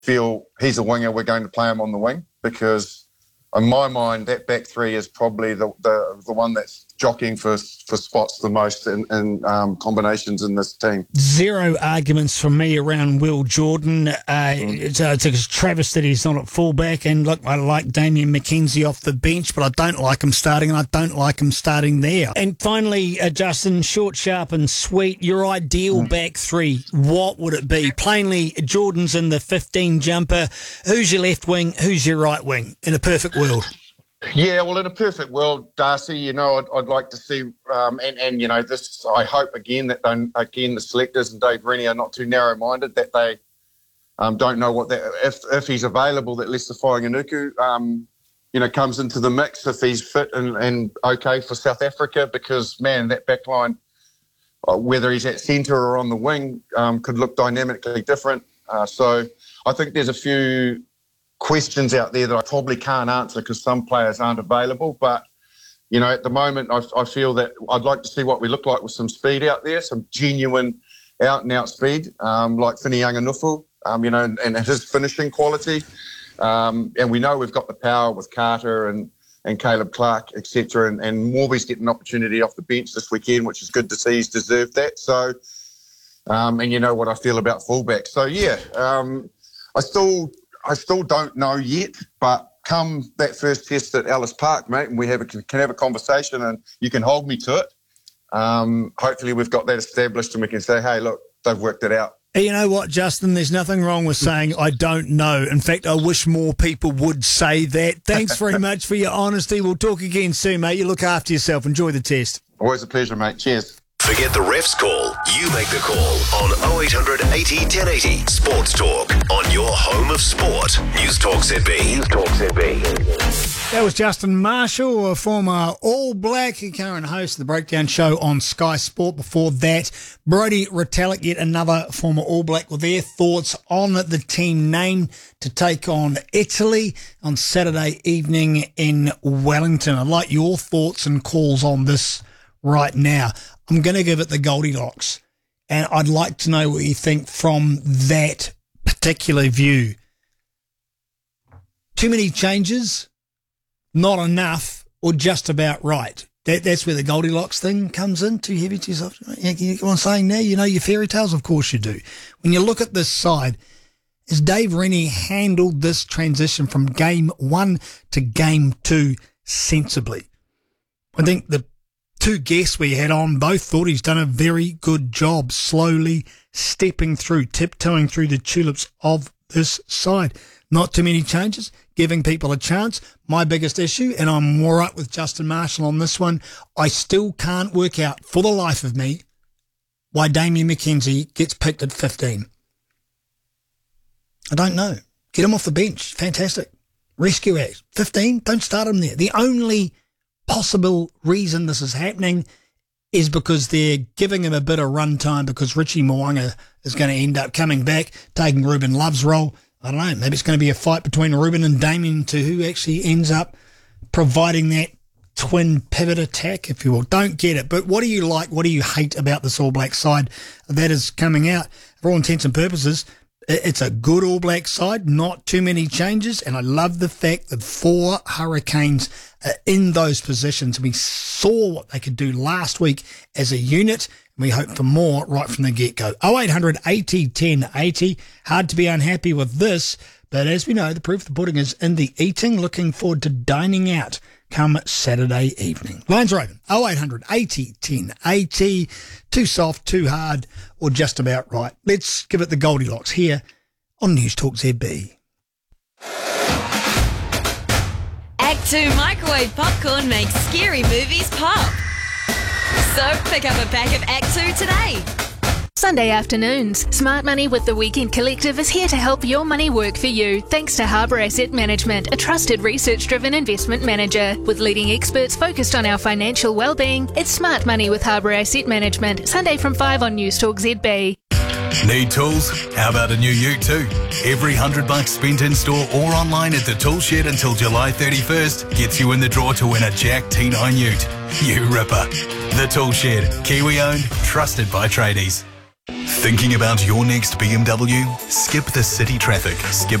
feel he's a winger, we're going to play him on the wing, because in my mind, that back three is probably the one that's jockeying for spots the most in combinations in this team. Zero arguments from me around Will Jordan. It's a travesty he's not at fullback. And look, I like Damien McKenzie off the bench, but I don't like him starting, and I don't like him starting there. And finally, Justin, short, sharp and sweet, your ideal back three, what would it be? Plainly, Jordan's in the 15 jumper. Who's your left wing? Who's your right wing in a perfect world? Yeah, well, in a perfect world, Darcy, I'd like to see, this, I hope again that the selectors and Dave Rennie are not too narrow-minded, that they don't know what that, if he's available, that Lester Whaiganuku, comes into the mix if he's fit and okay for South Africa, because, man, that back line, whether he's at centre or on the wing, could look dynamically different. So I think there's a few questions out there that I probably can't answer because some players aren't available. But, at the moment, I feel that I'd like to see what we look like with some speed out there, some genuine out-and-out speed, like Whitnei Anganufu, and his finishing quality. And we know we've got the power with Carter and Caleb Clark, etc. And Morby's getting an opportunity off the bench this weekend, which is good to see. He's deserved that. So, and you know what I feel about fullback. So, yeah, I still don't know yet, but come that first test at Ellis Park, mate, and we can have a conversation and you can hold me to it. Hopefully we've got that established and we can say, hey, look, they've worked it out. Hey, you know what, Justin? There's nothing wrong with saying I don't know. In fact, I wish more people would say that. Thanks very much for your honesty. We'll talk again soon, mate. You look after yourself. Enjoy the test. Always a pleasure, mate. Cheers. Forget the ref's call. You make the call on 0800 80 1080. Sports Talk on your home of sport. News Talk ZB. News Talk ZB. That was Justin Marshall, a former All Black, current host of the Breakdown Show on Sky Sport. Before that, Brodie Retallick, yet another former All Black, with their thoughts on the team name to take on Italy on Saturday evening in Wellington. I'd like your thoughts and calls on this right now. I'm going to give it the Goldilocks, and I'd like to know what you think from that particular view. Too many changes, not enough, or just about right? That's where the Goldilocks thing comes in. Too heavy, too soft. You go on saying now, your fairy tales? Of course you do. When you look at this side, has Dave Rennie handled this transition from game 1 to game 2 sensibly? I think the two guests we had on both thought he's done a very good job slowly stepping through, tiptoeing through the tulips of this side. Not too many changes, giving people a chance. My biggest issue, and I'm all right with Justin Marshall on this one, I still can't work out for the life of me why Damien McKenzie gets picked at 15. I don't know. Get him off the bench. Fantastic. Rescue Act. 15, don't start him there. The only possible reason this is happening is because they're giving him a bit of run time because Richie Mo'unga is going to end up coming back, taking Ruben Love's role. I don't know, maybe it's going to be a fight between Ruben and Damien to who actually ends up providing that twin pivot attack, if you will. Don't get it. But what do you like, what do you hate about this All Black side that is coming out? For all intents and purposes, it's a good All Black side, not too many changes, and I love the fact that 4 Hurricanes are in those positions. We saw what they could do last week as a unit, and we hope for more right from the get-go. 0800 80 10 80. Hard to be unhappy with this, but as we know, the proof of the pudding is in the eating. Looking forward to dining out come Saturday evening. Lines are open. 0800 80 10 80. Too soft, too hard, or just about right. Let's give it the Goldilocks here on News Talk ZB. Act 2 microwave popcorn makes scary movies pop. So pick up a pack of Act 2 today. Sunday afternoons. Smart Money with the Weekend Collective is here to help your money work for you, thanks to Harbour Asset Management, a trusted research-driven investment manager. With leading experts focused on our financial well-being, it's Smart Money with Harbour Asset Management, Sunday from 5 on News Talk ZB. Need tools? How about a new ute too? Every $100 spent in store or online at the Tool Shed until July 31st gets you in the draw to win a Jack T9 ute. You ripper. The Tool Shed, Kiwi owned, trusted by tradies. Thinking about your next BMW? Skip the city traffic. Skip